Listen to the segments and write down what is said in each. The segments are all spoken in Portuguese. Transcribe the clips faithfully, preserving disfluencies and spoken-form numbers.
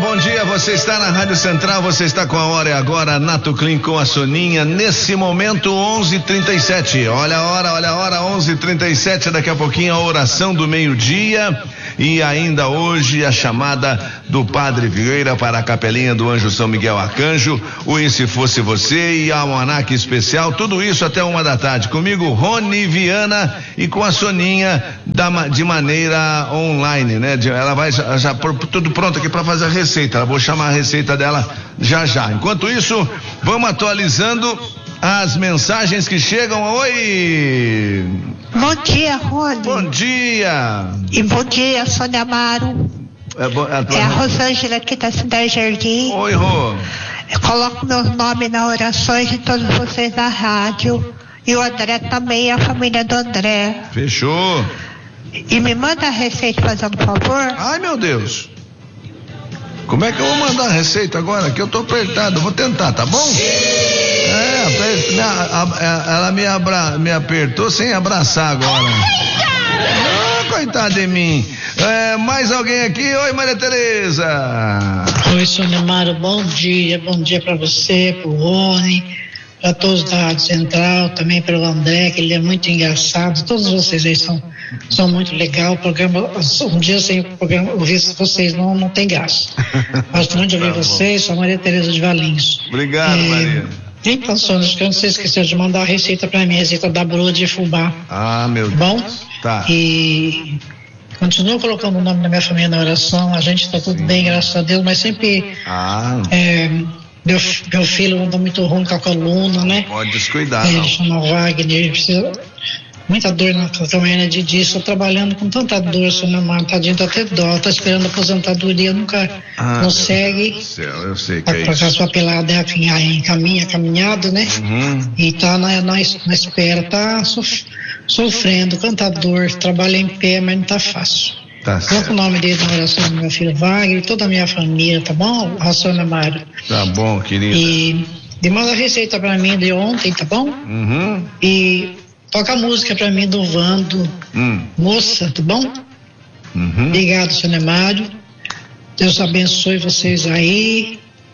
bom dia, você está na Rádio Central, você está com a hora e agora, Nato Clean com a Soninha, nesse momento onze e trinta e sete, olha a hora, olha a hora, onze e trinta e sete, daqui a pouquinho a oração do meio-dia e ainda hoje a chamada do Padre Vieira para a capelinha do Anjo São Miguel Arcanjo, o E Se Fosse Você e a almanaque especial, tudo isso até uma da tarde, comigo Rony Viana e com a Soninha da, de maneira online, né? Ela vai já, já por, tudo pronto aqui para fazer a receita, eu vou chamar a receita dela já já. Enquanto isso, vamos atualizando as mensagens que chegam. Oi! Bom dia, Rony. Bom dia! E bom dia, Sônia Amaro. É, bo, é, é a Rosângela aqui da Cidade Jardim. Oi, Rô. Eu coloco meu nome na orações de todos vocês da rádio. E o André também, a família do André. Fechou. E me manda a receita, fazendo um favor. Ai, meu Deus. Como é que eu vou mandar a receita agora? Que eu tô apertado. Vou tentar, tá bom? É, aper... me, a, a, ela me, abra... me apertou sem abraçar agora. Ah, coitada de mim. É, mais alguém aqui? Oi, Maria Tereza. Oi, Sônia Amaro, bom dia. Bom dia pra você, pro Rony, para todos da Rádio Central, também para o André, que ele é muito engraçado. Todos vocês aí são, são muito legal. O programa, um dia sem o programa, ouvir vocês não, não tem graça. Gosto muito de ouvir tá vocês, sou a Maria Tereza de Valinhos. Obrigado, é, Maria. Então, Sônia, acho que você esqueceu de mandar a receita para mim, a receita da broa de fubá. Ah, meu Deus. Bom? Tá. E continuo colocando o nome da minha família na oração, a gente está tudo Sim. bem, graças a Deus, mas sempre. Ah. É, Meu, meu filho anda muito ruim com a coluna, né? Pode descuidar, ele não. chama Wagner, ele precisa. Muita dor na caminhada de disso, estou trabalhando com tanta dor, Sônia Amaro, tadinho, tá até dó, tá esperando a aposentadoria, nunca ah, consegue. Céu, eu sei que a, é isso. A sua pelada é encaminha, caminhado, né? Uhum. E tá na, na, na espera, tá sof, sofrendo, tanta dor, trabalha em pé, mas não tá fácil. Tá Coloca o nome dele na oração do meu filho Wagner e toda a minha família, tá bom, Sônia Amaro? Tá bom, querida. E, e manda a receita pra mim de ontem, tá bom? Uhum. E toca a música pra mim do Vando, hum. Moça, tá bom? Uhum. Obrigado, Sônia Amaro. Deus abençoe vocês aí.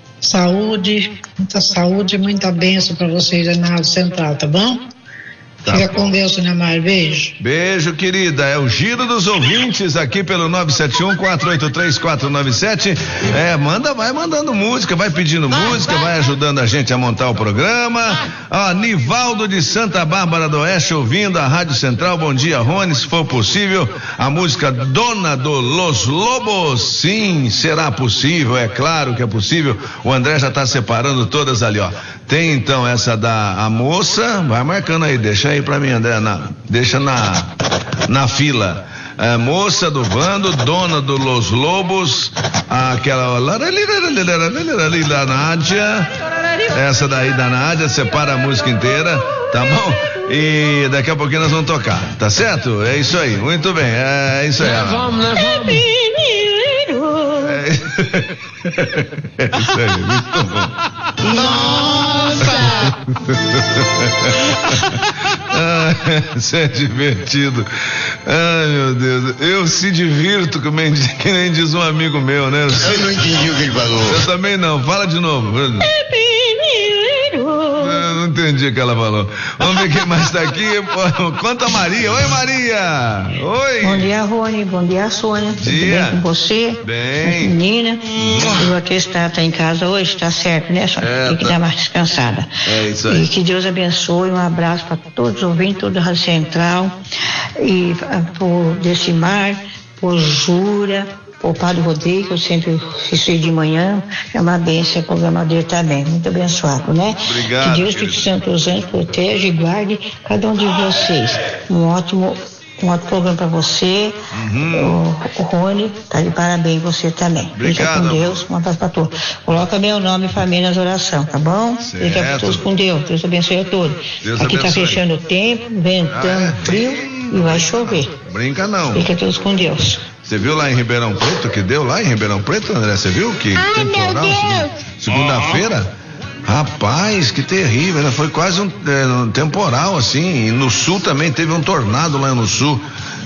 Saúde, muita saúde e muita bênção pra vocês aí na Rádio Central, tá bom? Tá Fica bom. Com Deus, Sônia Amaro. Beijo. Beijo, querida. É o giro dos ouvintes aqui pelo nove sete um, quatro oito três, quatro nove sete. É, manda, vai mandando música, vai pedindo vai, música, vai. vai ajudando a gente a montar o programa. Ó, Nivaldo de Santa Bárbara do Oeste ouvindo a Rádio Central. Bom dia, Rony. Se for possível, a música Dona do Los Lobos. Sim, será possível, é claro que é possível. O André já tá separando todas ali, ó. Tem então essa da a moça, vai marcando aí, deixa aí pra mim, André, na, deixa na, na fila. É, moça do Vando, Dona do Los Lobos, aquela da Nádia, essa daí da Nádia, separa a música inteira, tá bom? E daqui a pouquinho nós vamos tocar, tá certo? É isso aí, muito bem, é isso aí. Vamos, vamos. É, é isso aí, muito bom. Nossa! Ah, isso é divertido. Ai, meu Deus. Eu se divirto, que nem, que nem diz um amigo meu, né? Eu, se... eu não entendi o que ele falou. Eu também não. Fala de novo. Eu não entendi o que ela falou. Vamos ver quem mais tá aqui. Conta a Maria. Oi, Maria. Oi. Bom dia, Rony. Bom dia, Sônia. Tudo dia. bem com você? Bem. Menina. Hum. Aqui está, tá em casa hoje, tá certo, né, Sônia? É, tem que tá. dar mais descansada. É isso aí. E que Deus abençoe. Um abraço para todos os ouvintes, toda a Rádio Central. E por Decimar, por Jura, o Padre Rodrigo, que eu sempre assisti de manhã, é uma bênção, o programa dele também, muito abençoado, né? Obrigado. Que Deus, Espírito Santo, os anjos, protege e guarde cada um de vocês. Um ótimo, um ótimo programa para você, uhum. o, o Rony, tá de parabéns você também. Fica com Deus, um abraço para todos. Coloca meu nome e família nas orações, tá bom? Fica para todos com Deus, Deus abençoe a todos. Deus Aqui abençoe. Tá fechando o tempo, ventando, ah, é? frio e vai chover. Brinca não. Fica todos com Deus. Você viu lá em Ribeirão Preto, que deu lá em Ribeirão Preto, André? Você viu que Ai, temporal? meu Deus. Segunda-feira? Rapaz, que terrível, né? Foi quase um, é, um temporal, assim. E no sul também teve um tornado lá no sul.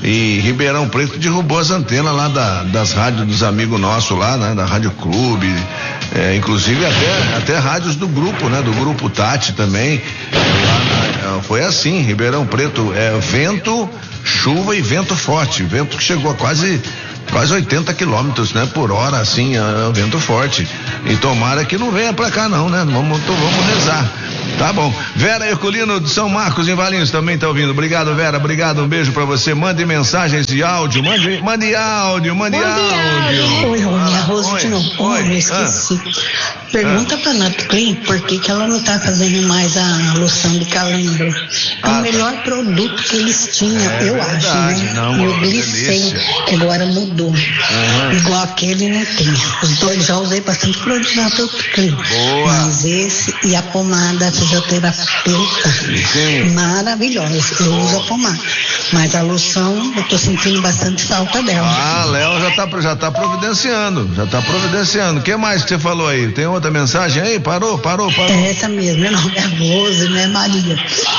E Ribeirão Preto derrubou as antenas lá da, das rádios dos amigos nossos lá, né? Da Rádio Clube, é, inclusive até, até rádios do grupo, né? Do grupo Tati também. Lá na, foi assim, Ribeirão Preto, é, vento, chuva e vento forte, vento que chegou a quase quase oitenta quilômetros, né? Por hora, assim, é, é vento forte. E tomara que não venha pra cá não, né? Vamos, então, vamos rezar. Tá bom. Vera Herculino de São Marcos, em Valinhos, também tá ouvindo. Obrigado, Vera. Obrigado. Um beijo pra você. Mande mensagens de áudio. Mande, mande áudio. Mande, mande áudio. áudio. Oi, Rony. Arroz Oi, de novo. oi. Eu esqueci. Ah. Pergunta ah. pra Nato Clean por que que ela não tá fazendo mais a loção de calendro. É ah, o melhor produto que eles tinham, é eu verdade, acho, né? Não, e o Glicem, que agora mudou. Uhum. Igual aquele não tem. Os dois, já usei bastante produto da Nato Clean. Boa. Mas esse e a pomada fisioterapeuta, sim, maravilhosa. Eu uso a pomada. Mas a loção, eu tô sentindo bastante falta dela. Ah, Léo já tá, já tá providenciando. Já tá providenciando. O que mais que você falou aí? Tem outra mensagem aí? Parou, parou, parou. É essa mesmo. Meu nome é Rose, né, Maria?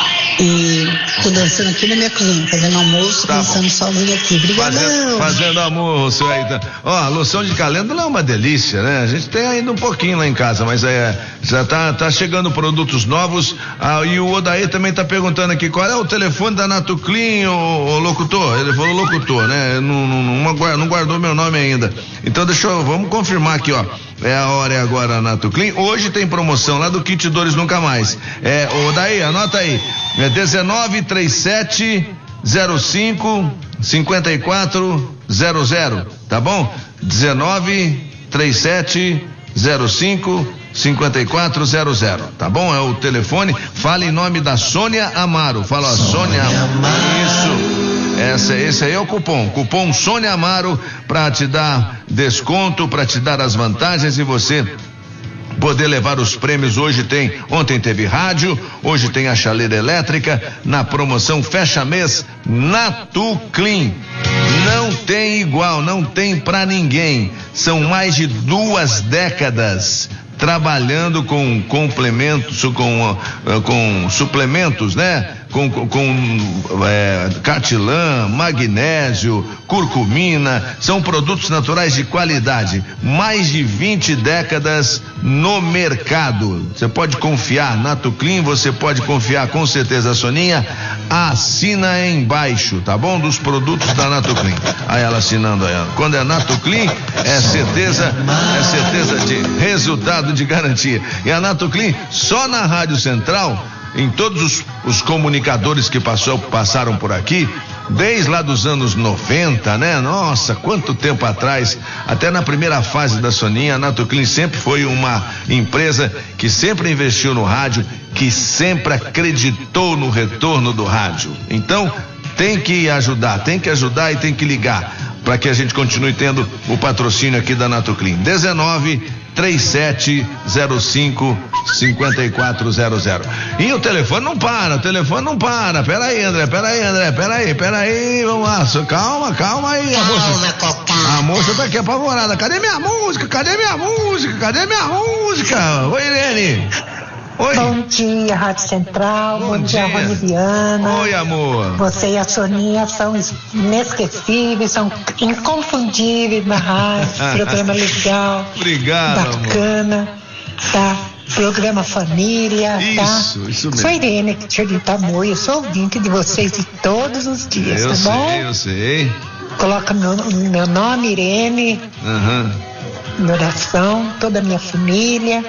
E tô dançando aqui na minha cozinha, fazendo almoço, tá dançando sozinha aqui. Obrigadão. Fazendo, fazendo almoço aí. Ó, a loção de calendro é uma delícia, né? A gente tem ainda um pouquinho lá em casa, mas é, já tá, tá chegando produtos novos. Ah, e o Odaí também tá perguntando aqui qual é o telefone da Nato Clean, o, o locutor. Ele falou locutor, né? Não, não, não, não guardou meu nome ainda. Então deixa eu, vamos confirmar aqui, ó. É a hora é agora, Nato Clean. Hoje tem promoção lá do Kit Dores Nunca Mais. É, Odaí, anota aí. É dezenove, trinta e sete, zero cinco, cinquenta e quatro, zero zero, tá bom? dezenove, trinta e sete, zero cinco, cinquenta e quatro zero zero, tá bom? É o telefone. Fala em nome da Sônia Amaro. Fala, a Sônia Amaro. Isso. Essa, esse aí é o cupom, cupom Sônia Amaro, para te dar desconto, para te dar as vantagens e você poder levar os prêmios. Hoje tem, ontem teve rádio, hoje tem a chaleira elétrica, na promoção fecha mês Nato Clean. Não tem igual, não tem pra ninguém. São mais de duas décadas trabalhando com complementos, com, com suplementos, né? Com, com, com é, cartilã, magnésio, curcumina, são produtos naturais de qualidade. Mais de vinte décadas no mercado. Você pode confiar, Nato Clean, você pode confiar com certeza, Soninha. Assina embaixo, tá bom? Dos produtos da Nato Clean. Aí ela assinando aí. Quando é Nato Clean, é certeza, é certeza de resultado, de garantia. E a Nato Clean, só na Rádio Central, em todos os, os comunicadores que passou, passaram por aqui, desde lá dos anos noventa, né? Nossa, quanto tempo atrás, até na primeira fase da Soninha, a Nato Clean sempre foi uma empresa que sempre investiu no rádio, que sempre acreditou no retorno do rádio. Então, tem que ajudar, tem que ajudar e tem que ligar, para que a gente continue tendo o patrocínio aqui da Nato Clean. dezenove, trinta e sete, zero cinco, cinquenta e quatro zero zero. E o telefone não para, o telefone não para. Pera aí, André, pera aí, André, pera aí, pera aí, vamos lá, calma, calma aí. A moça, a moça tá aqui apavorada. Cadê minha música? Cadê minha música? Cadê minha música? Oi, Irene. Oi. Bom dia, Rádio Central. Bom, Bom dia, dia Rony Viana. Oi, amor. Você e a Soninha são inesquecíveis, são inconfundíveis na rádio. Programa legal. Obrigado, bacana, amor. Tá? Programa Família, isso, tá? Isso mesmo. Sou Irene, que de Tamoio, eu sou ouvinte de vocês de todos os dias, eu tá sei, bom? Eu sei, Coloca meu, meu nome, Irene, uhum. em oração, toda a minha família.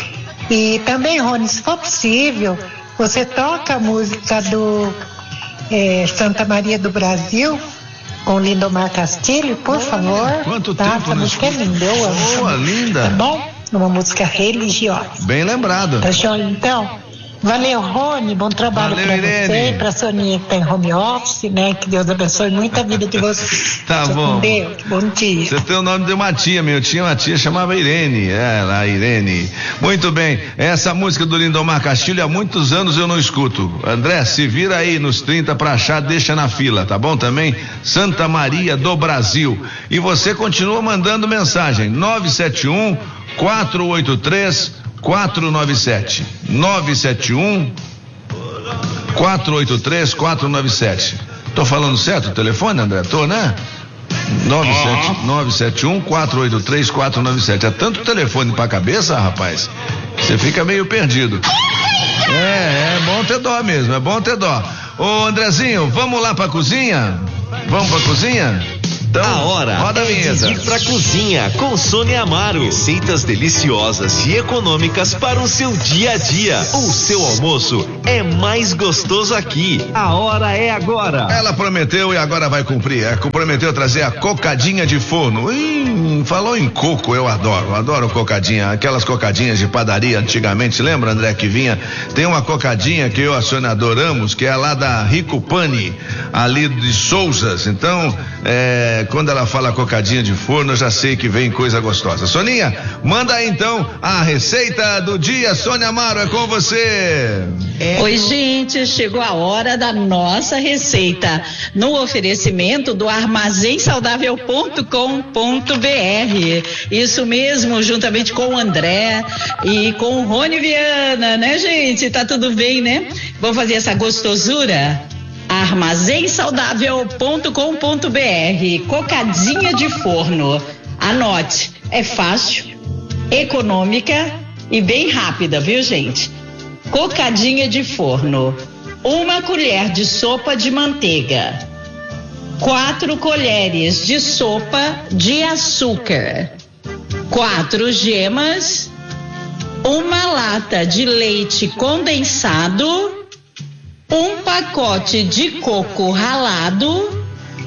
E também, Rony, se for possível, você toca a música do é, Santa Maria do Brasil, com Lindomar Castilho, por favor. Quanto tá? tempo? Essa música é linda, eu amo. Boa, linda. Tá bom? Uma música religiosa. Bem lembrado. Tá joia, então? Valeu, Rony, bom trabalho para você, para a Soninha que tá em home office, né? Que Deus abençoe muito a vida de vocês. Tá Você bom. Com Deus, bom dia. Você tem o nome de uma tia, meu. Eu tinha uma tia chamava Irene. É, lá, Irene. Muito bem. Essa música do Lindomar Castilho há muitos anos eu não escuto. André, se vira aí nos trinta pra achar, deixa na fila, tá bom também? Santa Maria do Brasil. E você continua mandando mensagem. nove sete um, quatro oito três, quatro nove sete. nove sete um, quatro oito três, quatro nove sete. Tô falando certo o telefone, André? Tô, né? nove sete um, quatro oito três, quatro nove sete. É tanto telefone pra cabeça, rapaz. Você fica meio perdido. É, é bom ter dó mesmo, é bom ter dó. Ô, Andrezinho, vamos lá pra cozinha? Vamos pra cozinha? Então, a hora roda a é vinheta. de ir pra cozinha com Sônia Amaro. Receitas deliciosas e econômicas para o seu dia a dia. O seu almoço é mais gostoso aqui. A hora é agora. Ela prometeu e agora vai cumprir. É, prometeu trazer a cocadinha de forno. Hum, falou em coco, eu adoro. Adoro cocadinha. Aquelas cocadinhas de padaria antigamente. Lembra, André, que vinha? Tem uma cocadinha que eu e a Sônia adoramos, que é lá da Rico Pani, ali de Souzas. Então, é, quando ela fala cocadinha de forno, eu já sei que vem coisa gostosa. Soninha, manda aí então a receita do dia. Sônia Amaro, é com você. É. Oi, gente, chegou a hora da nossa receita, no oferecimento do armazém saudável ponto com ponto br. Isso mesmo, juntamente com o André e com o Rony Viana, né, gente? Tá tudo bem, né? Vamos fazer essa gostosura? armazém saudável ponto com ponto br. Cocadinha de forno. Anote, é fácil, econômica e bem rápida, viu, gente? Cocadinha de forno. Uma colher de sopa de manteiga. Quatro colheres de sopa de açúcar. Quatro gemas. Uma lata de leite condensado. Um pacote de coco ralado.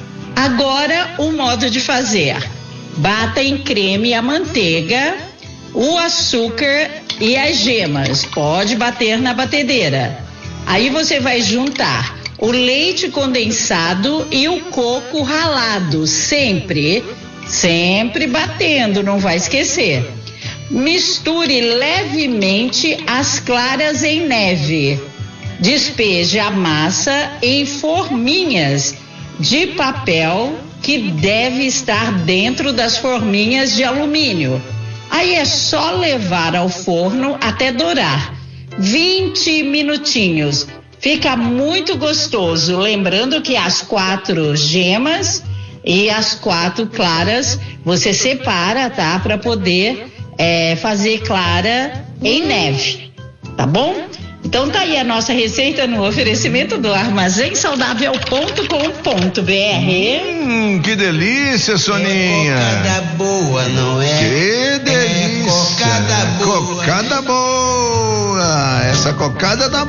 Agora o modo de fazer: bata em creme a manteiga, o açúcar e as gemas. Pode bater na batedeira. Aí você vai juntar o leite condensado e o coco ralado, sempre, sempre batendo, não vai esquecer. Misture levemente as claras em neve. Despeje a massa em forminhas de papel que deve estar dentro das forminhas de alumínio. Aí é só levar ao forno até dourar. vinte minutinhos. Fica muito gostoso. Lembrando que as quatro gemas e as quatro claras você separa, tá? Para poder é, fazer clara em neve. Tá bom? Então tá aí a nossa receita no oferecimento do armazém saudável ponto com ponto br. Hum, que delícia, Soninha. É cocada boa, não é? Que delícia. É cocada boa. Cocada boa. Essa cocada tá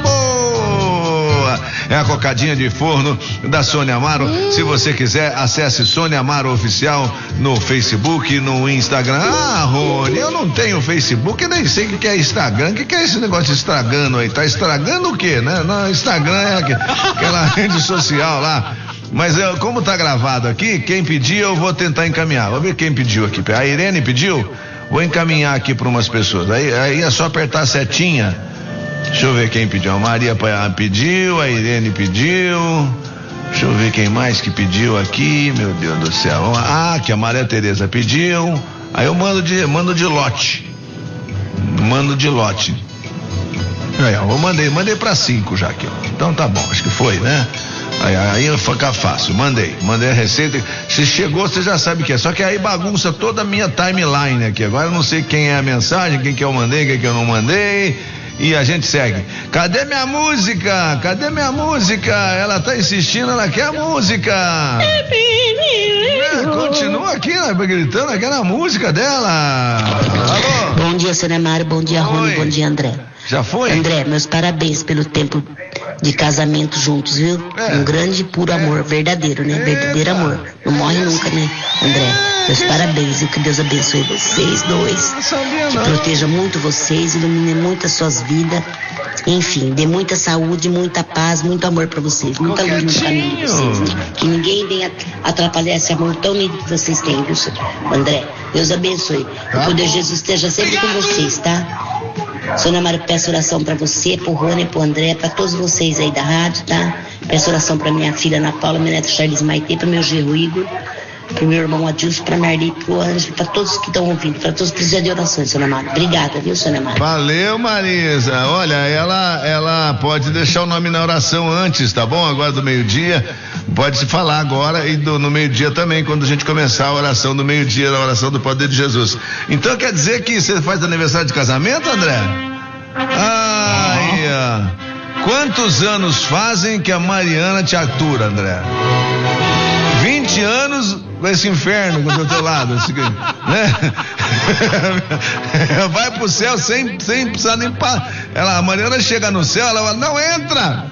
boa. É a cocadinha de forno da Sônia Amaro. Hum. Se você quiser, acesse Sônia Amaro Oficial no Facebook, no Instagram. Ah, Rony, eu não tenho Facebook, nem sei o que é Instagram. O que é esse negócio de estragando aí? Tá estragando o quê, né? No Instagram é aquela rede social lá. Mas eu, como tá gravado aqui, quem pediu eu vou tentar encaminhar. Vou ver quem pediu aqui. A Irene pediu? Vou encaminhar aqui para umas pessoas. Aí, aí é só apertar a setinha. Deixa eu ver quem pediu. A Maria pediu, a Irene pediu. Deixa eu ver quem mais que pediu aqui. Meu Deus do céu. Ah, que a Maria Tereza pediu. Aí eu mando de, mando de lote. Mando de lote. Aí, ó, eu mandei, mandei pra cinco já aqui, ó. Então tá bom, acho que foi, né? Aí, aí fica fácil, mandei, mandei a receita. Se chegou, você já sabe o que é. Só que aí bagunça toda a minha timeline aqui. Agora eu não sei quem é a mensagem, quem que eu mandei, quem que eu não mandei. E a gente segue. Cadê minha música? Cadê minha música? Ela tá insistindo, ela quer a música. É, continua aqui, né, gritando aquela música dela. Alô? Bom dia, Sônia Amaro, bom dia, Rony, bom dia, André. Já foi? André, meus parabéns pelo tempo de casamento juntos, viu? É. Um grande e puro amor, verdadeiro, né? Verdadeiro amor. Não morre nunca, né, André? Meus parabéns e que Deus abençoe vocês dois. Que proteja muito vocês, ilumine muito as suas vidas. Enfim, dê muita saúde, muita paz, muito amor pra vocês. Muita luz no caminho de vocês, né? Que ninguém venha atrapalhar esse amor tão lindo que vocês têm, viu, André? Deus abençoe. O poder de Jesus esteja sempre com vocês, tá? Sônia Amaro, peço oração pra você, pro Rony, pro André, pra todos vocês aí da rádio, tá? Peço oração pra minha filha Ana Paula, minha neta Charles Maitê, pro meu genro Igor, pro meu irmão Adilson, pra Marli, pro Anderson, pra todos que estão ouvindo, pra todos que precisam de orações, Sônia Mara. Obrigada, viu, Sônia Mara? Valeu, Marisa. Olha, ela, ela pode deixar o nome na oração antes, tá bom? Agora do meio-dia. Pode se falar agora e do, no meio-dia também, quando a gente começar a oração do meio-dia, a oração do poder de Jesus. Então quer dizer que você faz aniversário de casamento, André? Ai, ó. Quantos anos fazem que a Mariana te atura, André? vinte anos com esse inferno do teu lado, assim, né? Vai pro céu sem, sem precisar nem pa... ela, a Mariana chega no céu, ela fala, não entra!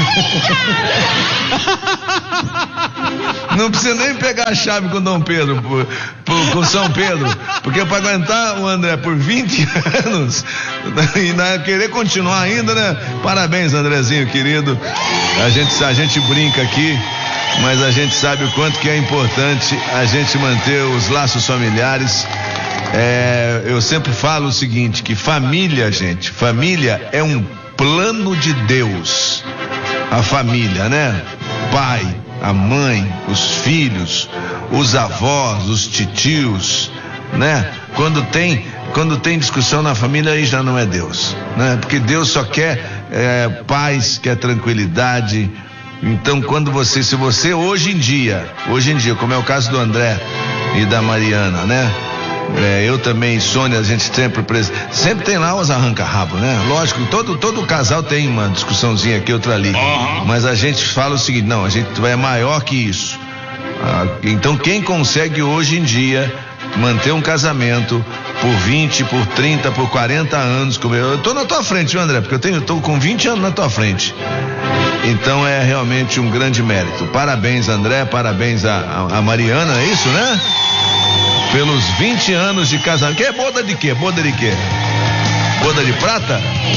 Não precisa nem pegar a chave com Dom Pedro, por, por, com São Pedro, porque para aguentar o André por vinte anos e na, querer continuar ainda, né? Parabéns, Andrezinho, querido. A gente, a gente brinca aqui, mas a gente sabe o quanto que é importante a gente manter os laços familiares. É, eu sempre falo o seguinte, que família, gente, família é um plano de Deus. A família, né? Pai, a mãe, os filhos, os avós, os titios, né? Quando tem, quando tem discussão na família, aí já não é Deus, né? Porque Deus só quer é, paz, quer tranquilidade. Então, quando você, se você hoje em dia, hoje em dia, como é o caso do André e da Mariana, né? É, eu também, Sônia, a gente sempre sempre tem lá os arranca-rabo, né? Lógico, todo, todo casal tem uma discussãozinha aqui, outra ali. Uhum. Mas a gente fala o seguinte, não, a gente é maior que isso. Ah, então quem consegue hoje em dia manter um casamento por vinte, por trinta, por quarenta anos, como eu, eu tô na tua frente, viu, André? Porque eu tenho, eu tô com vinte anos na tua frente. Então é realmente um grande mérito. Parabéns, André, parabéns a, a, a Mariana, é isso, né? Pelos vinte anos de casamento. Que é boda de quê? Boda de quê? Boda de prata?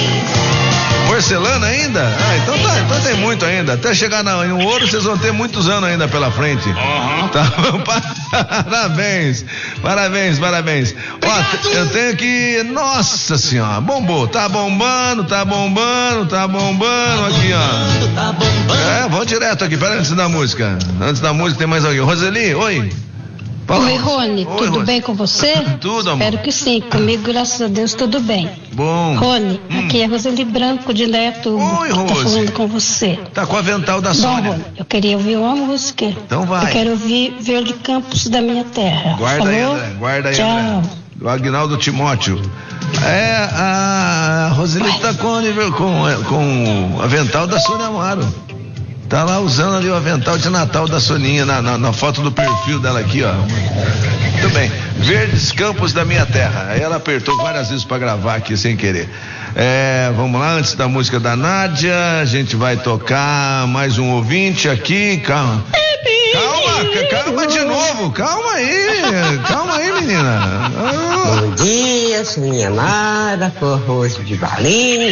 Porcelana ainda? Ah, então tá, então tem muito ainda. Até chegar no, no ouro, vocês vão ter muitos anos ainda pela frente. Uhum. Tá, parabéns, parabéns, parabéns. Ó, eu tenho que, nossa senhora, bombou, tá bombando, tá bombando, tá bombando aqui, ó. Tá bombando. É, vamos direto aqui, pera antes da música. Antes da música tem mais alguém. Roseli, oi. Fala. Oi, Rony, Oi, tudo Rony. bem com você? Tudo, amor. Espero que sim, comigo, graças a Deus, tudo bem. Bom. Rony, hum. aqui é Roseli Branco de Neto, Oi, que tá falando com você. Tá com o avental da Sônia. Bom, Rony, eu queria ouvir uma música. Então vai. Eu quero ouvir Verde Campos da Minha Terra. Guarda Falou? aí, André, guarda aí, Tchau. André. O Agnaldo Timóteo. É, a Roseli tá com, com, com o avental da Sônia Amaro. Tá lá usando ali o avental de Natal da Soninha na, na, na foto do perfil dela aqui, ó. Muito bem. Verdes Campos da Minha Terra. Aí ela apertou várias vezes pra gravar aqui sem querer. É, vamos lá, antes da música da Nádia, a gente vai tocar mais um ouvinte aqui. Calma. Calma, calma de novo. Calma aí. Calma aí, menina. Ah. Bom dia, Soninha Mara, com arroz de balinha,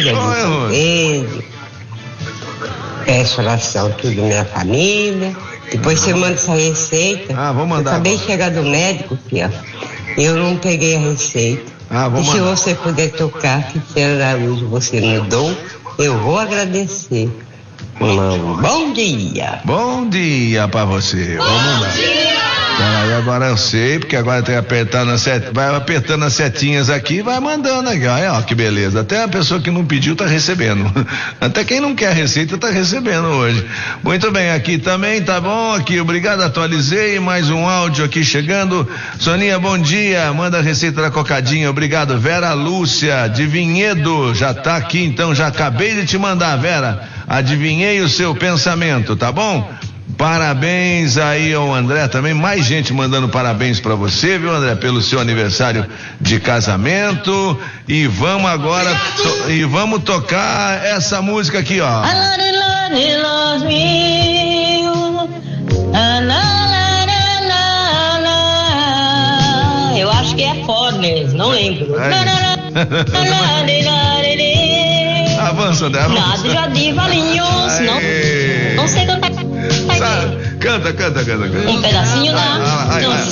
de peço oração tudo minha família. Depois você manda essa receita. Ah, vou mandar. Eu acabei de chegar do médico, filha. Eu não peguei a receita. Ah, vou e mandar. se você puder tocar, que pela luz você me deu, eu vou agradecer. Um bom dia. Bom dia pra você. Bom Vamos mandar. Dia. Aí agora eu sei, porque agora tem que apertar na set... vai apertando as setinhas aqui e vai mandando aqui, ó, ó, que beleza. Até a pessoa que não pediu tá recebendo. Até quem não quer receita tá recebendo hoje. Muito bem, aqui também, tá bom? Aqui, obrigado, atualizei, mais um áudio aqui chegando. Soninha, bom dia, manda a receita da cocadinha, obrigado. Vera Lúcia, de Vinhedo, já tá aqui, então já acabei de te mandar, Vera. Adivinhei o seu pensamento, tá bom? Parabéns aí ao André também, mais gente mandando parabéns pra você, viu, André, pelo seu aniversário de casamento. E vamos agora to, e vamos tocar essa música aqui, ó. Eu acho que é Fornes, não lembro. Avança, André, avança. Nádia de Valinhos, não, não sei cantar. Canta, canta, canta, canta. Um pedacinho da.